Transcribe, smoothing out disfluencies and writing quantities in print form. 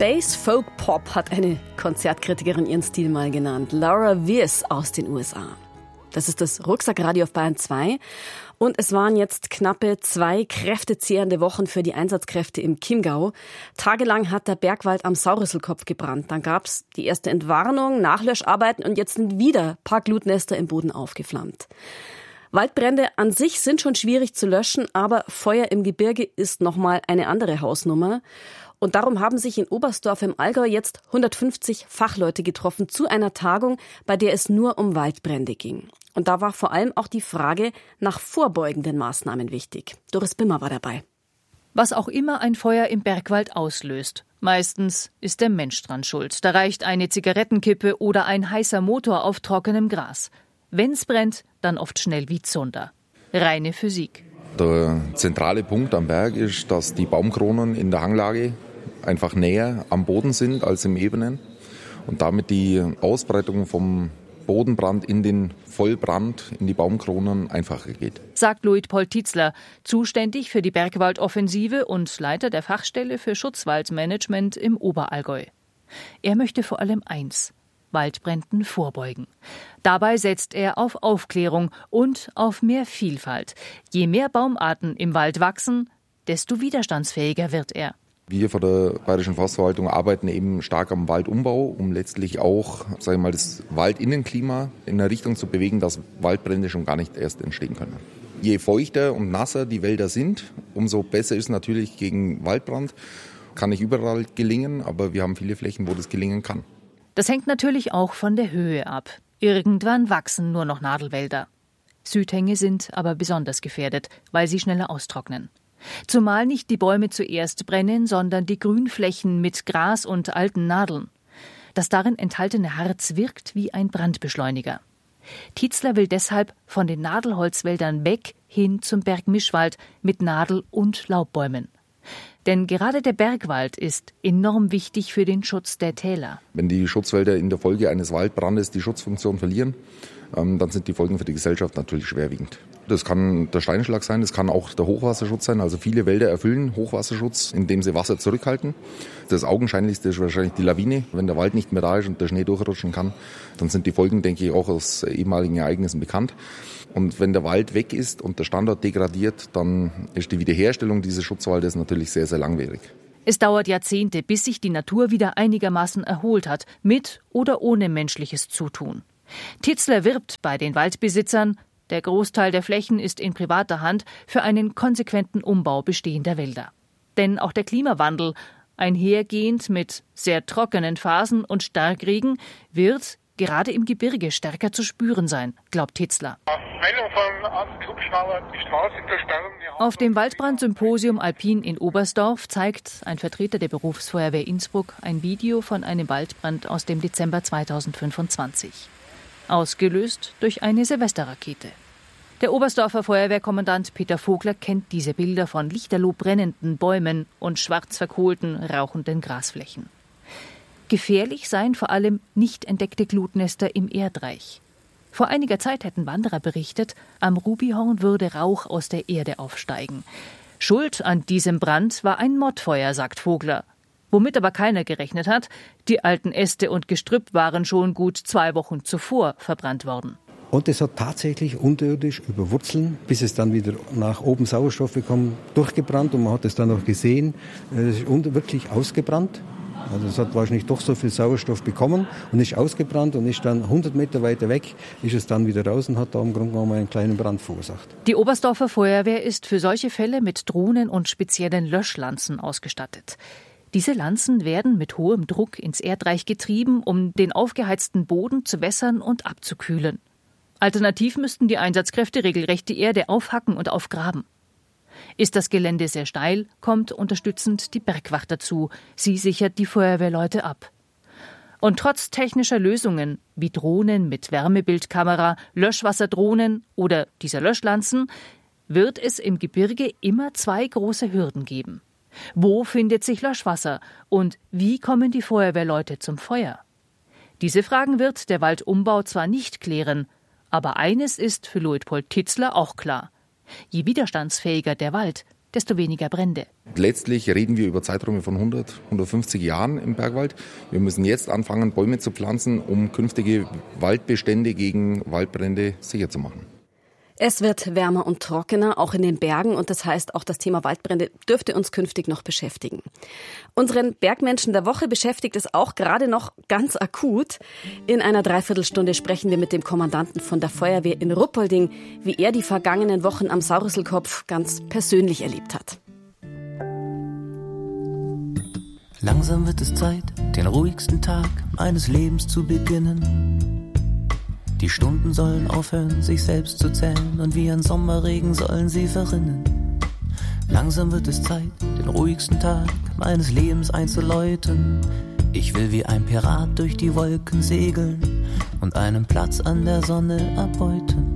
Space Folk Pop hat eine Konzertkritikerin ihren Stil mal genannt. Laura Wiers aus den USA. Das ist das Rucksackradio auf Bayern 2. Und es waren jetzt knappe 2 kräftezehrende Wochen für die Einsatzkräfte im Chiemgau. Tagelang hat der Bergwald am Saurüsselkopf gebrannt. Dann gab's die erste Entwarnung, Nachlöscharbeiten und jetzt sind wieder ein paar Glutnester im Boden aufgeflammt. Waldbrände an sich sind schon schwierig zu löschen, aber Feuer im Gebirge ist nochmal eine andere Hausnummer. Und darum haben sich in Oberstdorf im Allgäu jetzt 150 Fachleute getroffen zu einer Tagung, bei der es nur um Waldbrände ging. Und da war vor allem auch die Frage nach vorbeugenden Maßnahmen wichtig. Doris Bimmer war dabei. Was auch immer ein Feuer im Bergwald auslöst, meistens ist der Mensch dran schuld. Da reicht eine Zigarettenkippe oder ein heißer Motor auf trockenem Gras. Wenn's brennt, dann oft schnell wie Zunder. Reine Physik. Der zentrale Punkt am Berg ist, dass die Baumkronen in der Hanglage einfach näher am Boden sind als im Ebenen und damit die Ausbreitung vom Bodenbrand in den Vollbrand in die Baumkronen einfacher geht. Sagt Luitpold Tietzler, zuständig für die Bergwaldoffensive und Leiter der Fachstelle für Schutzwaldmanagement im Oberallgäu. Er möchte vor allem eins: Waldbränden vorbeugen. Dabei setzt er auf Aufklärung und auf mehr Vielfalt. Je mehr Baumarten im Wald wachsen, desto widerstandsfähiger wird er. Wir von der Bayerischen Forstverwaltung arbeiten eben stark am Waldumbau, um letztlich auch, das Waldinnenklima in eine Richtung zu bewegen, dass Waldbrände schon gar nicht erst entstehen können. Je feuchter und nasser die Wälder sind, umso besser ist natürlich gegen Waldbrand. Kann nicht überall gelingen, aber wir haben viele Flächen, wo das gelingen kann. Das hängt natürlich auch von der Höhe ab. Irgendwann wachsen nur noch Nadelwälder. Südhänge sind aber besonders gefährdet, weil sie schneller austrocknen. Zumal nicht die Bäume zuerst brennen, sondern die Grünflächen mit Gras und alten Nadeln. Das darin enthaltene Harz wirkt wie ein Brandbeschleuniger. Tietzler will deshalb von den Nadelholzwäldern weg hin zum Bergmischwald mit Nadel- und Laubbäumen. Denn gerade der Bergwald ist enorm wichtig für den Schutz der Täler. Wenn die Schutzwälder in der Folge eines Waldbrandes die Schutzfunktion verlieren, dann sind die Folgen für die Gesellschaft natürlich schwerwiegend. Das kann der Steinschlag sein, das kann auch der Hochwasserschutz sein. Also viele Wälder erfüllen Hochwasserschutz, indem sie Wasser zurückhalten. Das Augenscheinlichste ist wahrscheinlich die Lawine. Wenn der Wald nicht mehr da ist und der Schnee durchrutschen kann, dann sind die Folgen, denke ich, auch aus ehemaligen Ereignissen bekannt. Und wenn der Wald weg ist und der Standort degradiert, dann ist die Wiederherstellung dieses Schutzwaldes natürlich sehr, sehr langwierig. Es dauert Jahrzehnte, bis sich die Natur wieder einigermaßen erholt hat, mit oder ohne menschliches Zutun. Tietzler wirbt bei den Waldbesitzern, der Großteil der Flächen ist in privater Hand, für einen konsequenten Umbau bestehender Wälder. Denn auch der Klimawandel, einhergehend mit sehr trockenen Phasen und Starkregen, wird gerade im Gebirge stärker zu spüren sein, glaubt Tietzler. Auf dem Waldbrand-Symposium Alpin in Oberstdorf zeigt ein Vertreter der Berufsfeuerwehr Innsbruck ein Video von einem Waldbrand aus dem Dezember 2025. Ausgelöst durch eine Silvesterrakete. Der Oberstdorfer Feuerwehrkommandant Peter Vogler kennt diese Bilder von lichterloh brennenden Bäumen und schwarz verkohlten, rauchenden Grasflächen. Gefährlich seien vor allem nicht entdeckte Glutnester im Erdreich. Vor einiger Zeit hätten Wanderer berichtet, am Rubihorn würde Rauch aus der Erde aufsteigen. Schuld an diesem Brand war ein Mottfeuer, sagt Vogler. Womit aber keiner gerechnet hat, die alten Äste und Gestrüpp waren schon gut 2 Wochen zuvor verbrannt worden. Und es hat tatsächlich unterirdisch über Wurzeln, bis es dann wieder nach oben Sauerstoff bekommen, durchgebrannt. Und man hat es dann auch gesehen, es ist wirklich ausgebrannt. Also es hat wahrscheinlich doch so viel Sauerstoff bekommen und ist ausgebrannt und ist dann 100 Meter weiter weg, ist es dann wieder raus und hat da im Grunde genommen einen kleinen Brand verursacht. Die Oberstdorfer Feuerwehr ist für solche Fälle mit Drohnen und speziellen Löschlanzen ausgestattet. Diese Lanzen werden mit hohem Druck ins Erdreich getrieben, um den aufgeheizten Boden zu wässern und abzukühlen. Alternativ müssten die Einsatzkräfte regelrecht die Erde aufhacken und aufgraben. Ist das Gelände sehr steil, kommt unterstützend die Bergwacht dazu. Sie sichert die Feuerwehrleute ab. Und trotz technischer Lösungen wie Drohnen mit Wärmebildkamera, Löschwasserdrohnen oder dieser Löschlanzen wird es im Gebirge immer 2 große Hürden geben. Wo findet sich Löschwasser und wie kommen die Feuerwehrleute zum Feuer? Diese Fragen wird der Waldumbau zwar nicht klären, aber eines ist für Luitpold Tietzler auch klar: Je widerstandsfähiger der Wald, desto weniger Brände. Letztlich reden wir über Zeiträume von 100, 150 Jahren im Bergwald. Wir müssen jetzt anfangen, Bäume zu pflanzen, um künftige Waldbestände gegen Waldbrände sicher zu machen. Es wird wärmer und trockener, auch in den Bergen. Und das heißt, auch das Thema Waldbrände dürfte uns künftig noch beschäftigen. Unseren Bergmenschen der Woche beschäftigt es auch gerade noch ganz akut. In einer Dreiviertelstunde sprechen wir mit dem Kommandanten von der Feuerwehr in Ruppolding, wie er die vergangenen Wochen am Saurisselkopf ganz persönlich erlebt hat. Langsam wird es Zeit, den ruhigsten Tag meines Lebens zu beginnen. Die Stunden sollen aufhören, sich selbst zu zählen, und wie ein Sommerregen sollen sie verrinnen. Langsam wird es Zeit, den ruhigsten Tag meines Lebens einzuläuten. Ich will wie ein Pirat durch die Wolken segeln und einen Platz an der Sonne erbeuten.